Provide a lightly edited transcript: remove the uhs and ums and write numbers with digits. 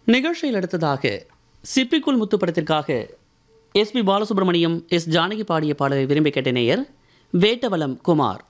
நிகழ்ச்சியில் அடுத்ததாக சிப்பிக்குள் முத்து படத்திற்காக எஸ்பி பாலசுப்ரமணியம் எஸ் ஜானகி பாடிய பாடலை விரும்பி கேட்ட நேயர் வேட்டவலம் குமார்.